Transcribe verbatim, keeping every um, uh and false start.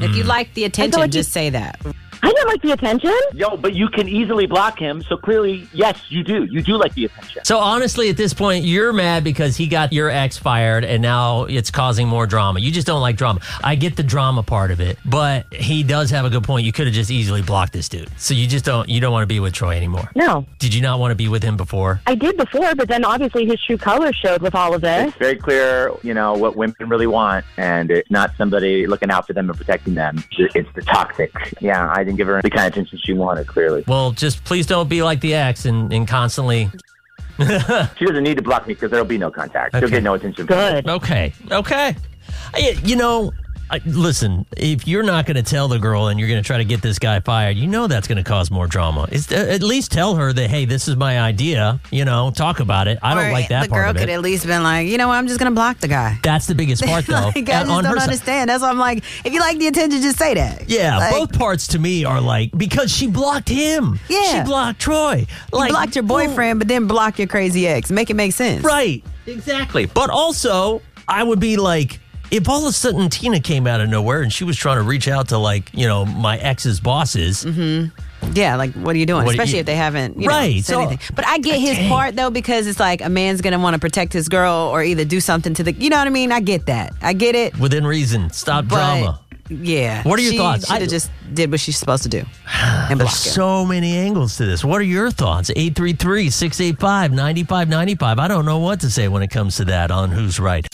If you like the attention, like just you- say that. I didn't like the attention. Yo, but you can easily block him. So clearly, yes, you do. You do like the attention. So honestly, at this point, you're mad because he got your ex fired and now it's causing more drama. You just don't like drama. I get the drama part of it, but he does have a good point. You could have just easily blocked this dude. So you just don't, you don't want to be with Troy anymore. No. Did you not want to be with him before? I did before, but then obviously his true colors showed with all of this. It's very clear, you know, what women really want, and it's not somebody looking out for them and protecting them. It's the toxic. Yeah, I didn't give her the kind of attention she wanted, clearly. Well, just please don't be like the ex and, and constantly... She doesn't need to block me because there'll be no contact. She'll Okay. get no attention. Good. Okay. Okay. I, you know, I, listen, if you're not going to tell the girl and you're going to try to get this guy fired, you know that's going to cause more drama. It's, uh, at least tell her that, hey, this is my idea. You know, talk about it. I don't Or like that the part girl of could it. at least been like, you know what, I'm just going to block the guy. That's the biggest part, though. like, I And just on don't her side- understand. That's why I'm like, if you like the attention, just say that. Yeah, Like, both parts to me are like, because she blocked him. Yeah. She blocked Troy. You Like, blocked your boyfriend, but then block your crazy ex. Make it make sense. Right. Exactly. But also, I would be like, if all of a sudden Tina came out of nowhere and she was trying to reach out to, like, you know, my ex's bosses. Mm-hmm. Yeah, like, what are you doing? What do Especially you- if they haven't, you Right, know, said so- anything. But I get his Dang. part, though, because it's like a man's going to want to protect his girl or either do something to the, you know what I mean? I get that. I get it. Within reason. Stop But, drama. yeah. What are your she thoughts? Should I- have just did what she's supposed to do and block There's him. so many angles to this. What are your thoughts? eight three three, six eight five, nine five nine five. I don't know what to say when it comes to that on Who's Right.